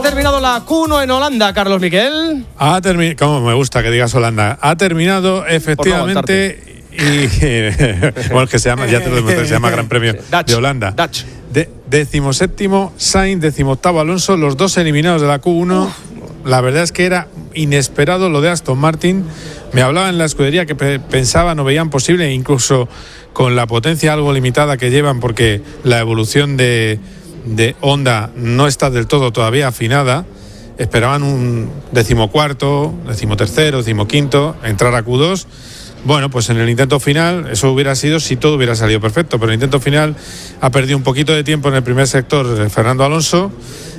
Ha terminado la Q1 en Holanda, Carlos Miquel. Como me gusta que digas Holanda. Ha terminado efectivamente bueno, que se llama, ya te lo demostré, se llama Gran Premio de Holanda. 17º Sainz, 18º Alonso, los dos eliminados de la Q1. La verdad es que era inesperado lo de Aston Martin. Me hablaba en la escudería que pensaban o veían posible, incluso con la potencia algo limitada que llevan, porque la evolución de Honda no está del todo todavía afinada. Esperaban un 14º, 13º, 15º, entrar a Q2. Bueno, pues en el intento final, eso hubiera sido si todo hubiera salido perfecto, pero el intento final ha perdido un poquito de tiempo en el primer sector Fernando Alonso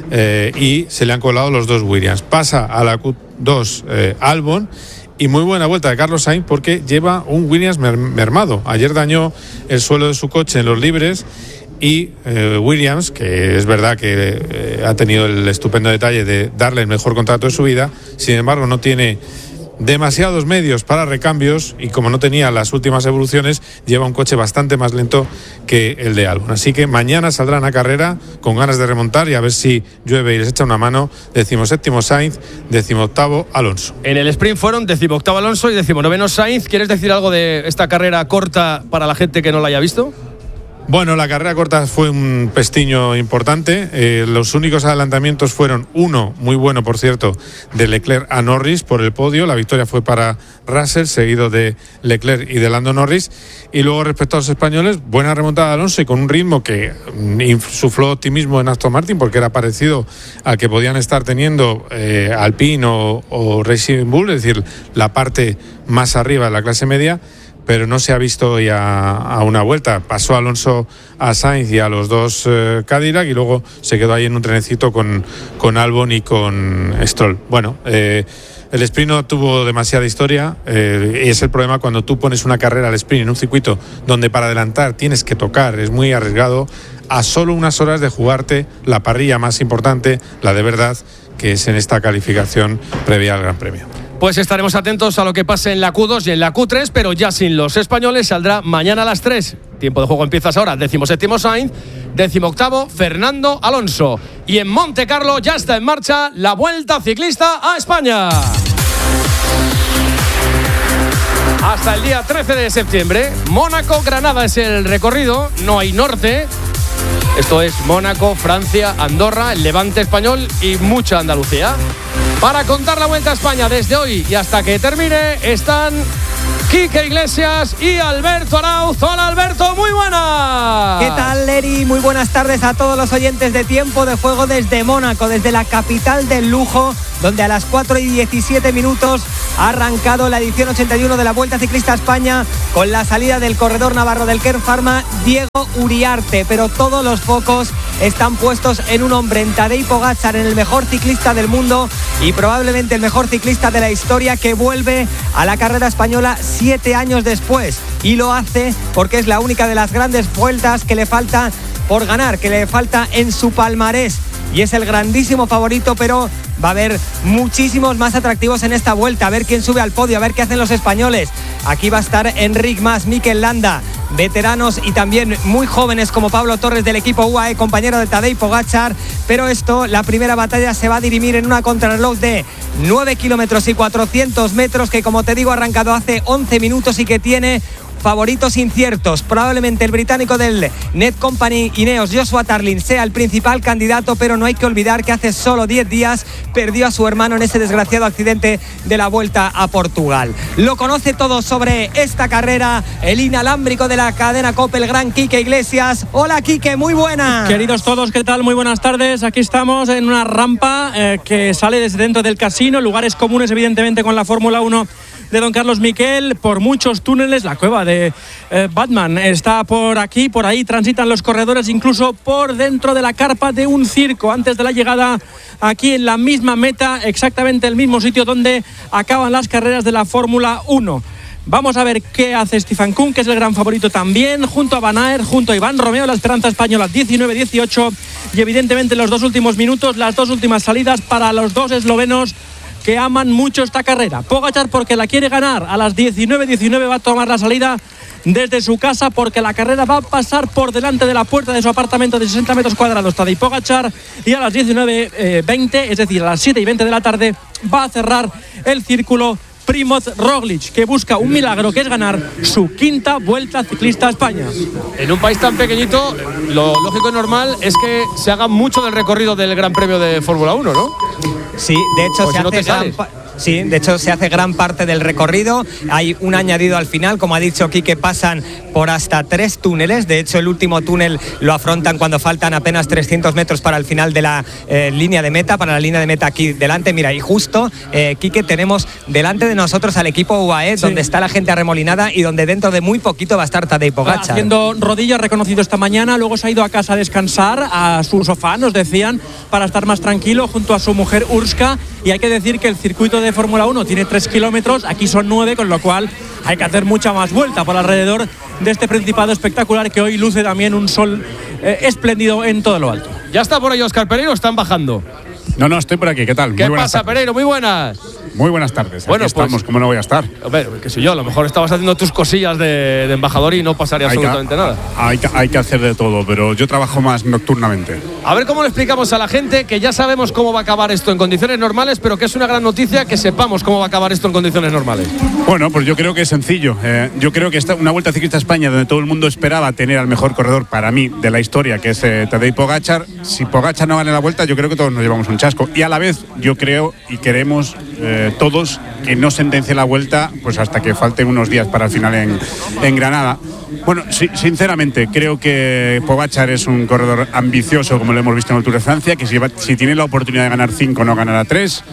y se le han colado los dos Williams. Pasa a la Q2 Albon. Y muy buena vuelta de Carlos Sainz porque lleva un Williams mermado. Ayer dañó el suelo de su coche en los libres y Williams, que es verdad que ha tenido el estupendo detalle de darle el mejor contrato de su vida, sin embargo no tiene demasiados medios para recambios y como no tenía las últimas evoluciones, lleva un coche bastante más lento que el de Albon. Así que mañana saldrán a carrera con ganas de remontar y a ver si llueve y les echa una mano. 17º Sainz, 18º Alonso. En el sprint fueron 18º Alonso y 19º Sainz. ¿Quieres decir algo de esta carrera corta para la gente que no la haya visto? Bueno, la carrera corta fue un pestiño importante. Los únicos adelantamientos fueron uno, muy bueno por cierto, de Leclerc a Norris por el podio. La victoria fue para Russell, seguido de Leclerc y de Lando Norris. Y luego respecto a los españoles, buena remontada de Alonso y con un ritmo que insufló optimismo en Aston Martin porque era parecido al que podían estar teniendo Alpine o Racing Bull, es decir, la parte más arriba de la clase media. Pero no se ha visto ya a una vuelta. Pasó Alonso a Sainz y a los dos Cadillac y luego se quedó ahí en un trenecito con Albon y con Stroll. Bueno, el sprint no tuvo demasiada historia y es el problema cuando tú pones una carrera al sprint en un circuito donde para adelantar tienes que tocar, es muy arriesgado, a solo unas horas de jugarte la parrilla más importante, la de verdad, que es en esta calificación previa al Gran Premio. Pues estaremos atentos a lo que pase en la Q2 y en la Q3, pero ya sin los españoles. Saldrá mañana a las 3. Tiempo de juego empieza ahora. 17º Sainz, 18º Fernando Alonso. Y en Monte Carlo ya está en marcha la Vuelta Ciclista a España. Hasta el día 13 de septiembre. Mónaco-Granada es el recorrido. No hay norte. Esto es Mónaco, Francia, Andorra, el Levante español y mucha Andalucía. Para contar la Vuelta a España desde hoy y hasta que termine están Quique Iglesias y Alberto Arauz. Hola Alberto, muy buenas. ¿Qué tal, Leri? Muy buenas tardes a todos los oyentes de Tiempo de Juego desde Mónaco, desde la capital del lujo, donde a las 4:17 ha arrancado la edición 81 de la Vuelta Ciclista a España con la salida del corredor navarro del Kern Pharma, Diego Uriarte. Pero todos los focos están puestos en un hombre, en Tadej Pogačar, en el mejor ciclista del mundo y probablemente el mejor ciclista de la historia, que vuelve a la carrera española 7 años después. Y lo hace porque es la única de las grandes vueltas que le falta por ganar, que le falta en su palmarés. Y es el grandísimo favorito, pero va a haber muchísimos más atractivos en esta vuelta. A ver quién sube al podio, a ver qué hacen los españoles. Aquí va a estar Enric Mas, Mikel Landa, veteranos y también muy jóvenes como Pablo Torres del equipo UAE, compañero de Tadej Pogačar. Pero la primera batalla se va a dirimir en una contrarreloj de 9 kilómetros y 400 metros que, como te digo, ha arrancado hace 11 minutos y que tiene favoritos inciertos. Probablemente el británico del Net Company Ineos, Joshua Tarlin, sea el principal candidato, pero no hay que olvidar que hace solo 10 días perdió a su hermano en ese desgraciado accidente de la Vuelta a Portugal. Lo conoce todo sobre esta carrera el inalámbrico de la cadena COPE, el gran Quique Iglesias. Hola Quique, muy buenas. Queridos todos, ¿qué tal? Muy buenas tardes. Aquí estamos en una rampa que sale desde dentro del casino, lugares comunes evidentemente con la Fórmula 1 de don Carlos Miquel, por muchos túneles. La cueva de Batman está por aquí, por ahí transitan los corredores, incluso por dentro de la carpa de un circo, antes de la llegada aquí en la misma meta, exactamente el mismo sitio donde acaban las carreras de la Fórmula 1. Vamos a ver qué hace Stefan Küng, que es el gran favorito también, junto a Van Aert, junto a Iván Romeo, la esperanza española 19-18, y evidentemente los dos últimos minutos, las dos últimas salidas para los dos eslovenos que aman mucho esta carrera. Pogačar porque la quiere ganar, a las 19:19 va a tomar la salida desde su casa, porque la carrera va a pasar por delante de la puerta de su apartamento de 60 metros cuadrados Tadej Pogačar, y a las 19:20, es decir, a las 7:20 de la tarde, va a cerrar el círculo Primoz Roglic, que busca un milagro, que es ganar su quinta Vuelta Ciclista a España. En un país tan pequeñito, lo lógico y normal es que se haga mucho del recorrido del Gran Premio de Fórmula 1, ¿no? Sí, de hecho de hecho se hace gran parte del recorrido. Hay un añadido al final, como ha dicho Quique, pasan por hasta 3 túneles. De hecho, el último túnel lo afrontan cuando faltan apenas 300 metros para el final de la línea de meta, para la línea de meta aquí delante. Mira, y justo, Quique, tenemos delante de nosotros al equipo UAE, sí, donde está la gente arremolinada y donde dentro de muy poquito va a estar Tadej Pogačar. Haciendo rodillas, reconocido esta mañana, luego se ha ido a casa a descansar, a su sofá, nos decían, para estar más tranquilo junto a su mujer Urska. Y hay que decir que el circuito de Fórmula 1 tiene 3 kilómetros, aquí son 9, con lo cual hay que hacer mucha más vuelta por alrededor de este Principado espectacular, que hoy luce también un sol espléndido en todo lo alto. Ya está por ahí Óscar Pereiro, ¿están bajando? No, estoy por aquí, ¿qué tal? ¿Qué pasa, Pereiro? Muy buenas. Muy buenas tardes. Bueno, aquí estamos, pues, ¿cómo no voy a estar? Hombre, qué sé yo, a lo mejor estabas haciendo tus cosillas de embajador y no pasaría absolutamente nada. Hay que hacer de todo, pero yo trabajo más nocturnamente. A ver cómo le explicamos a la gente que ya sabemos cómo va a acabar esto en condiciones normales, pero que es una gran noticia que sepamos cómo va a acabar esto en condiciones normales. Bueno, pues yo creo que es sencillo. Yo creo que una Vuelta Ciclista a España donde todo el mundo esperaba tener al mejor corredor para mí de la historia, que es Tadej Pogačar. Si Pogačar no gana la Vuelta, yo creo que todos nos llevamos un chasco. Y a la vez, yo creo y queremos todos que no sentencie la Vuelta pues hasta que falten unos días para el final en Granada. Bueno, sí, sinceramente creo que Pogačar es un corredor ambicioso, como lo hemos visto en el Tour de Francia, que si tiene la oportunidad de ganar 5 no ganará 3.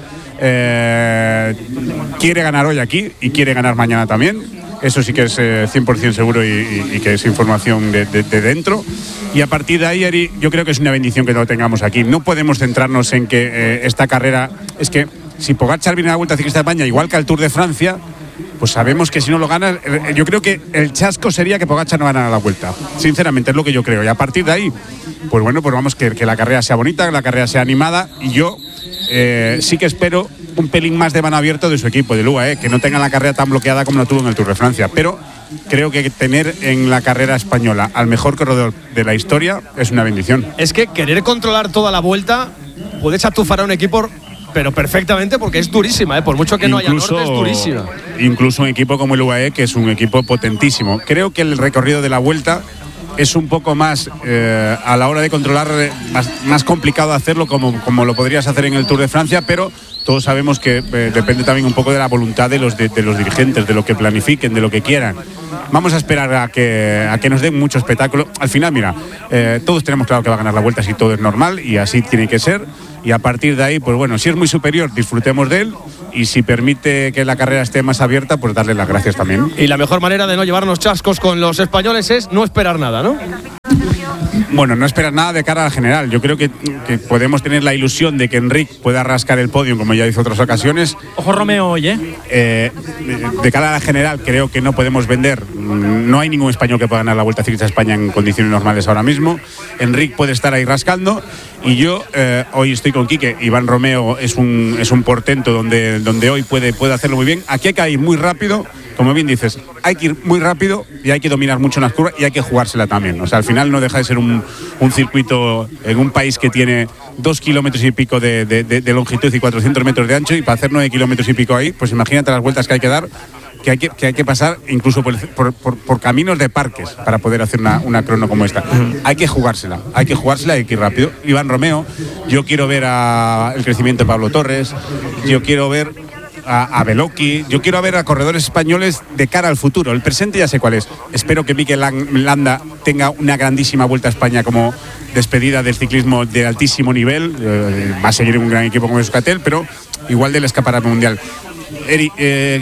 Quiere ganar hoy aquí y quiere ganar mañana también. Eso sí que es 100% seguro y que es información de dentro. Y a partir de ahí, Eri, yo creo que es una bendición que lo tengamos aquí. No podemos centrarnos en que esta carrera... Es que si Pogačar viene a la Vuelta Ciclista de España, igual que al Tour de Francia, pues sabemos que si no lo gana, yo creo que el chasco sería que Pogačar no ganara la Vuelta. Sinceramente, es lo que yo creo. Y a partir de ahí, pues bueno, pues vamos, que la carrera sea bonita, que la carrera sea animada. Y yo sí que espero un pelín más de mano abierto de su equipo, de UAE, que no tenga la carrera tan bloqueada como lo tuvo en el Tour de Francia. Pero creo que tener en la carrera española al mejor corredor de la historia es una bendición. Es que querer controlar toda la Vuelta puede chatufar a un equipo, pero perfectamente, porque es durísima, por mucho que no haya norte, es durísima. Incluso un equipo como el UAE, que es un equipo potentísimo. Creo que el recorrido de la Vuelta es un poco más, a la hora de controlar, más complicado hacerlo como lo podrías hacer en el Tour de Francia, pero todos sabemos que depende también un poco de la voluntad de los dirigentes, de lo que planifiquen, de lo que quieran. Vamos a esperar a que nos den mucho espectáculo. Al final, mira, todos tenemos claro que va a ganar la Vuelta si todo es normal, y así tiene que ser. Y a partir de ahí, pues bueno, si es muy superior, disfrutemos de él, y si permite que la carrera esté más abierta, pues darle las gracias también. Y la mejor manera de no llevarnos chascos con los españoles es no esperar nada, ¿no? Bueno, no esperar nada de cara al general. Yo creo que podemos tener la ilusión de que Enric pueda rascar el podio, como ya hizo otras ocasiones. Ojo Romeo hoy, de cara a la general, creo que no podemos vender. No hay ningún español que pueda ganar la Vuelta Ciclista a España en condiciones normales ahora mismo. Enric puede estar ahí rascando. Y yo hoy estoy con Quique. Iván Romeo es un portento donde hoy puede hacerlo muy bien. Aquí hay que ir muy rápido. Como bien dices, hay que ir muy rápido y hay que dominar mucho en las curvas y hay que jugársela también. O sea, al final no deja de ser un circuito en un país que tiene 2 kilómetros y pico de longitud y 400 metros de ancho, y para hacer 9 kilómetros y pico ahí, pues imagínate las vueltas que hay que dar, que hay que pasar incluso por caminos de parques para poder hacer una crono como esta. Hay que jugársela y hay que ir rápido. Iván Romeo, yo quiero ver el crecimiento de Pablo Torres, yo quiero ver a Beloki, yo quiero ver a corredores españoles de cara al futuro. El presente ya sé cuál es. Espero que Mikel Landa tenga una grandísima Vuelta a España como despedida del ciclismo de altísimo nivel. Va a seguir un gran equipo como Euskaltel, pero igual del escaparate mundial. Eri,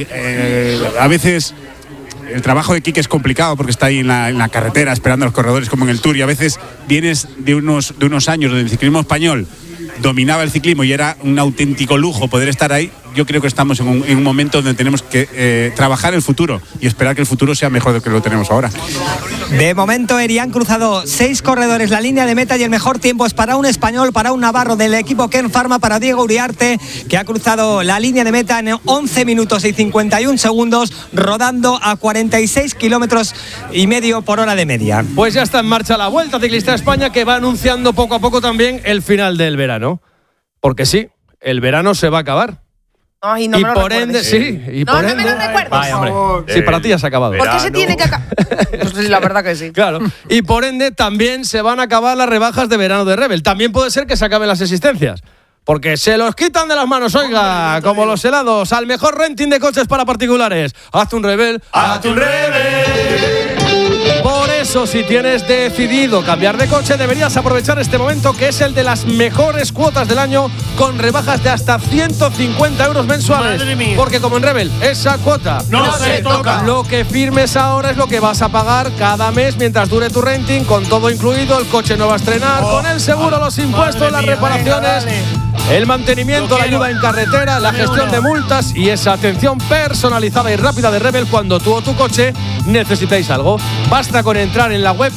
a veces el trabajo de Quique es complicado porque está ahí en la carretera esperando a los corredores como en el Tour, y a veces vienes de unos años donde el ciclismo español dominaba el ciclismo y era un auténtico lujo poder estar ahí. yo creo que estamos en un momento donde tenemos que trabajar el futuro y esperar que el futuro sea mejor de lo que lo tenemos ahora. De momento, Eri, han cruzado 6 corredores la línea de meta y el mejor tiempo es para un español, para un navarro del equipo Ken Pharma, para Diego Uriarte, que ha cruzado la línea de meta en 11 minutos y 51 segundos, rodando a 46 kilómetros y medio por hora de media. Pues ya está en marcha la Vuelta Ciclista a España, que va anunciando poco a poco también el final del verano. Porque sí, el verano se va a acabar. Ay, no y me lo por ende, recuerdes. sí, y No, por no ende. me lo recuerdes. Vaya, hombre. Sí, para ti ya se ha acabado. ¿Por qué se tiene que acabar? Pues sí, la verdad que sí. Claro. Y por ende también se van a acabar las rebajas de verano de Rebel. También puede ser que se acaben las existencias. Porque se los quitan de las manos, oiga, como los helados. Al mejor renting de coches para particulares. Hazte un Rebel. ¡Hazte un Rebel! Por eso, si tienes decidido cambiar de coche, deberías aprovechar este momento, que es el de las mejores cuotas del año, con rebajas de hasta 150 euros mensuales. Madre mía. Porque como en Rebel, esa cuota No se toca. Lo que firmes ahora es lo que vas a pagar cada mes mientras dure tu renting, con todo incluido, el coche no va a estrenar, con el seguro, los impuestos, las reparaciones, el mantenimiento, la ayuda en carretera, la gestión de multas y esa atención personalizada y rápida de Rebel cuando tú o tu coche necesitéis algo. Basta con entrar en la web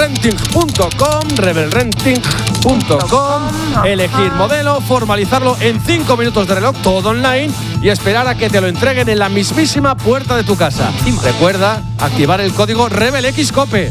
rebelrenting.com, elegir modelo, formalizarlo en 5 minutos de reloj, todo online, y esperar a que te lo entreguen en la mismísima puerta de tu casa. Recuerda activar el código RebelXCOPE,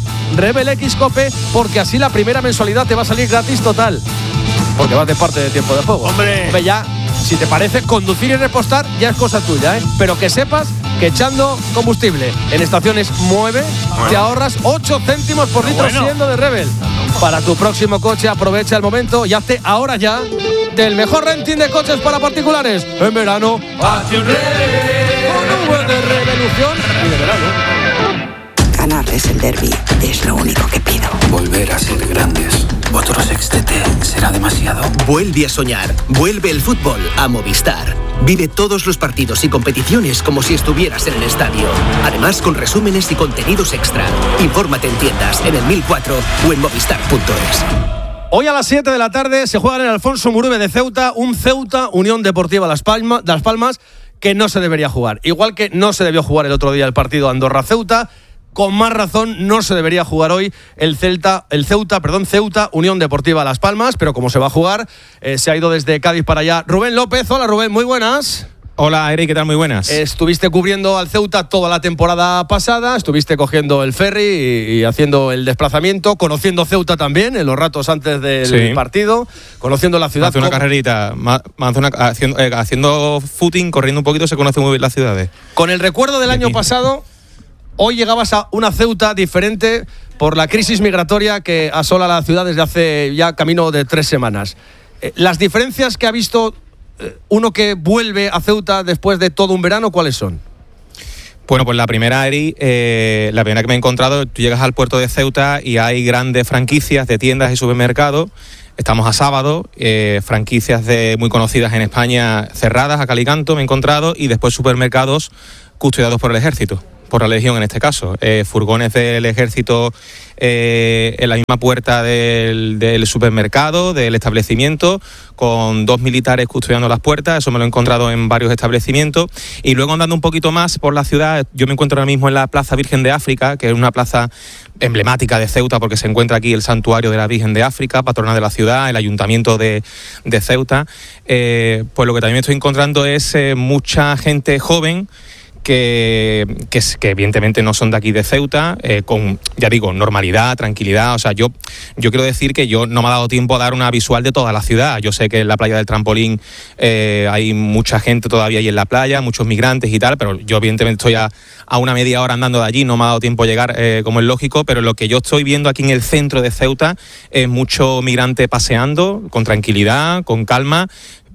porque así la primera mensualidad te va a salir gratis total. Porque vas de parte de Tiempo de Juego. ¡Hombre! Ya, si te parece, conducir y repostar ya es cosa tuya, ¿eh? Pero que sepas que echando combustible en estaciones Mueve, te ahorras 8 céntimos por litro siendo de Rebel. Para tu próximo coche, aprovecha el momento y hazte ahora ya del mejor renting de coches para particulares. En verano, hazte un Rebel. Con V de revolución y de verano. Ganarles el derbi es lo único que pido. Volver a ser grandes. Otro sextete será demasiado. Vuelve a soñar. Vuelve el fútbol a Movistar. Vive todos los partidos y competiciones como si estuvieras en el estadio. Además, con resúmenes y contenidos extra. Infórmate en tiendas, en el 1004 o en movistar.es. Hoy a las 7 de la tarde se juega en el Alfonso Muruve de Ceuta, un Ceuta Unión Deportiva Las Palmas, que no se debería jugar. Igual que no se debió jugar el otro día el partido Andorra-Ceuta, con más razón no se debería jugar hoy el Ceuta Unión Deportiva Las Palmas, pero como se va a jugar, se ha ido desde Cádiz para allá Rubén López. Hola Rubén, muy buenas. Hola Eric, ¿qué tal? Muy buenas. Estuviste cubriendo al Ceuta toda la temporada pasada, estuviste cogiendo el ferry y haciendo el desplazamiento, conociendo Ceuta también en los ratos antes del partido, conociendo la ciudad. Hace una carrerita, haciendo footing, corriendo un poquito, se conoce muy bien las ciudades. Con el recuerdo del año pasado, hoy llegabas a una Ceuta diferente por la crisis migratoria que asola la ciudad desde hace ya camino de 3 semanas. Las diferencias que ha visto uno que vuelve a Ceuta después de todo un verano, ¿cuáles son? Bueno, pues la primera, Eri, la primera que me he encontrado, tú llegas al puerto de Ceuta y hay grandes franquicias de tiendas y supermercados. Estamos a sábado, franquicias muy conocidas en España cerradas a cal y canto me he encontrado, y después supermercados custodiados por el ejército, por la Legión en este caso. Furgones del ejército en la misma puerta del supermercado, del establecimiento, con 2 militares custodiando las puertas. Eso me lo he encontrado en varios establecimientos. Y luego, andando un poquito más por la ciudad, yo me encuentro ahora mismo en la Plaza Virgen de África, que es una plaza emblemática de Ceuta, porque se encuentra aquí el santuario de la Virgen de África, patrona de la ciudad, el ayuntamiento de Ceuta. Pues lo que también me estoy encontrando es mucha gente joven que evidentemente no son de aquí de Ceuta, con, ya digo, normalidad, tranquilidad. O sea, yo quiero decir que yo no me ha dado tiempo a dar una visual de toda la ciudad. Yo sé que en la playa del Trampolín hay mucha gente todavía ahí en la playa, muchos migrantes y tal, pero yo evidentemente estoy a una media hora andando de allí, no me ha dado tiempo a llegar, como es lógico, pero lo que yo estoy viendo aquí en el centro de Ceuta es mucho migrante paseando, con tranquilidad, con calma,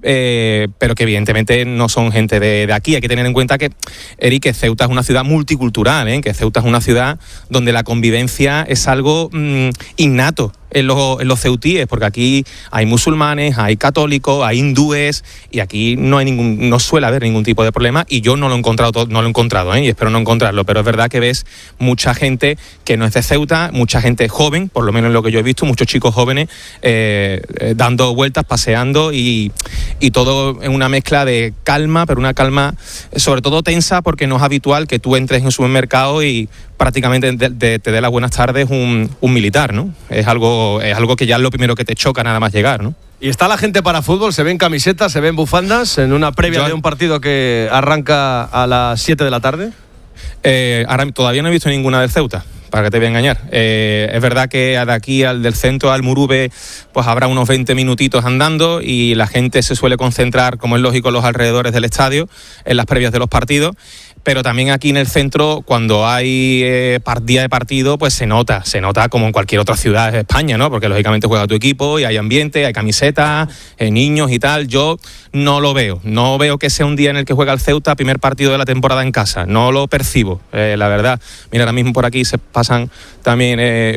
pero que evidentemente no son gente de aquí. Hay que tener en cuenta que, Eric, que Ceuta es una ciudad multicultural, que Ceuta es una ciudad donde la convivencia es algo innato en los ceutíes, porque aquí hay musulmanes, hay católicos, hay hindúes, y aquí no suele haber ningún tipo de problema, y yo no lo he encontrado, y espero no encontrarlo, pero es verdad que ves mucha gente que no es de Ceuta, mucha gente joven, por lo menos en lo que yo he visto, muchos chicos jóvenes dando vueltas, paseando, y todo en una mezcla de calma, pero una calma sobre todo tensa, porque no es habitual que tú entres en un supermercado y prácticamente te dé las buenas tardes un militar, ¿no? Es algo que ya es lo primero que te choca nada más llegar, ¿no? ¿Y está la gente para fútbol? ¿Se ven camisetas, se ven bufandas en una previa de un partido que arranca a las 7 de la tarde? Ahora todavía no he visto ninguna del Ceuta, para que te voy a engañar. Es verdad que de aquí al del centro al Murube pues habrá unos 20 minutitos andando y la gente se suele concentrar, como es lógico, en los alrededores del estadio, en las previas de los partidos. Pero también aquí en el centro, cuando hay día de partido, pues se nota como en cualquier otra ciudad de España, ¿no? Porque lógicamente juega tu equipo y hay ambiente, hay camisetas, niños y tal. Yo no lo veo. No veo que sea un día en el que juega el Ceuta, primer partido de la temporada en casa. No lo percibo, la verdad. Mira, ahora mismo por aquí se pasan también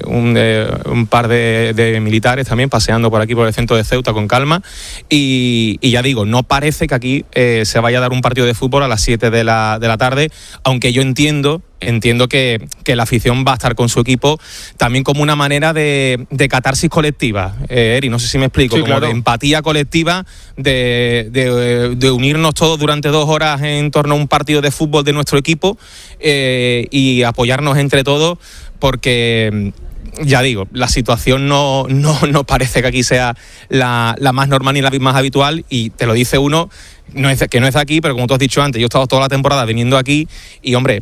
un par de militares también paseando por aquí por el centro de Ceuta con calma. Y ya digo, no parece que aquí se vaya a dar un partido de fútbol a las 7 de la tarde. Aunque yo entiendo que la afición va a estar con su equipo también como una manera de catarsis colectiva, Eri, no sé si me explico, sí, como claro, de empatía colectiva, de unirnos todos durante 2 horas en torno a un partido de fútbol de nuestro equipo y apoyarnos entre todos, porque ya digo, la situación no parece que aquí sea la más normal ni la más habitual, y te lo dice uno que no es de aquí, pero como tú has dicho antes, yo he estado toda la temporada viniendo aquí y, hombre,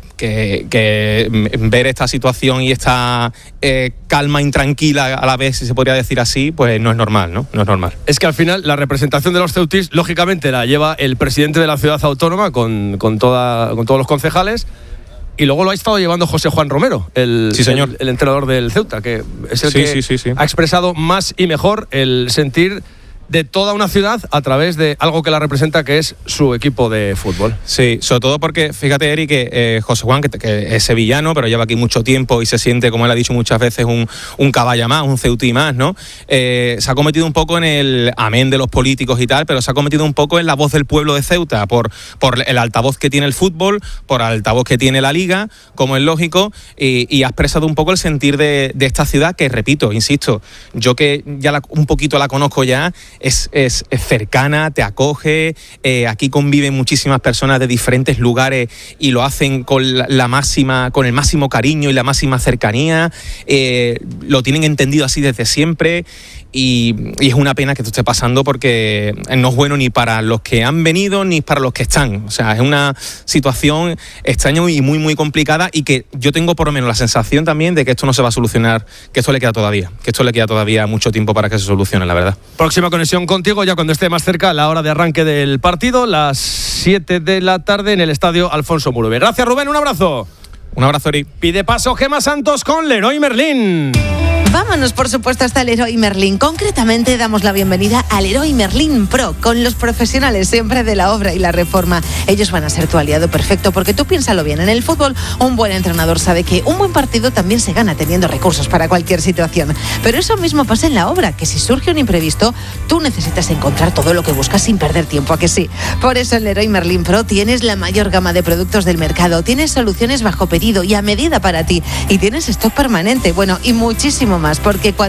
que ver esta situación y esta calma intranquila a la vez, si se podría decir así, pues no es normal, ¿no? No es normal. Es que al final la representación de los ceutis, lógicamente, la lleva el presidente de la ciudad autónoma con todos los concejales. Y luego lo ha estado llevando José Juan Romero, sí, señor, el entrenador del Ceuta, que es el que ha expresado más y mejor el sentir de toda una ciudad a través de algo que la representa, que es su equipo de fútbol. Sí, sobre todo porque, fíjate, Eri, que José Juan, que es sevillano, pero lleva aquí mucho tiempo y se siente, como él ha dicho muchas veces, un caballa más, un ceutí más, ¿no? Se ha cometido un poco en el amén de los políticos y tal, pero se ha cometido un poco en la voz del pueblo de Ceuta, por el altavoz que tiene el fútbol, por el altavoz que tiene la liga, como es lógico, y ha expresado un poco el sentir de esta ciudad, que, repito, insisto, yo que ya un poquito la conozco ya, es cercana, te acoge, aquí conviven muchísimas personas de diferentes lugares y lo hacen con con el máximo cariño y la máxima cercanía, lo tienen entendido así desde siempre, y es una pena que esto esté pasando, porque no es bueno ni para los que han venido ni para los que están. O sea, es una situación extraña y muy, muy complicada, y que yo tengo por lo menos la sensación también de que esto no se va a solucionar, que esto le queda todavía mucho tiempo para que se solucione, la verdad. Próxima conexión contigo ya cuando esté más cerca la hora de arranque del partido, las 7 de la tarde en el estadio Alfonso Murube. Gracias, Rubén, un abrazo. Un abrazo, Eri. Pide paso Gemma Santos con Leroy Merlin. Vámonos, por supuesto, hasta Leroy Merlin. Concretamente, damos la bienvenida al Leroy Merlin Pro, con los profesionales siempre de la obra y la reforma. Ellos van a ser tu aliado perfecto, porque tú piénsalo bien, en el fútbol un buen entrenador sabe que un buen partido también se gana teniendo recursos para cualquier situación. Pero eso mismo pasa en la obra, que si surge un imprevisto, tú necesitas encontrar todo lo que buscas sin perder tiempo, ¿a que sí? Por eso en Leroy Merlin Pro tienes la mayor gama de productos del mercado, tienes soluciones bajo pedido y a medida para ti, y tienes stock permanente, bueno, y muchísimo más, porque cuando